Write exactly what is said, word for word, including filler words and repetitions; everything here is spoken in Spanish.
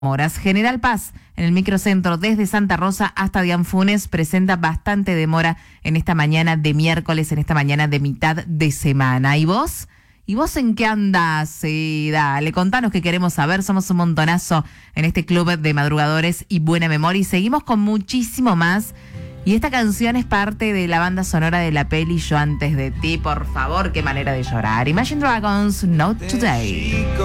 horas. General Paz, en el microcentro desde Santa Rosa hasta Dianfunes, presenta bastante demora en esta mañana de miércoles, en esta mañana de mitad de semana. ¿Y vos? ¿Y vos en qué andás? Sí, dale, contanos que queremos saber. Somos un montonazo en este club de madrugadores y buena memoria. Y seguimos con muchísimo más. Y esta canción es parte de la banda sonora de la peli Yo antes de ti. Por favor, qué manera de llorar. Imagine Dragons, Not Today.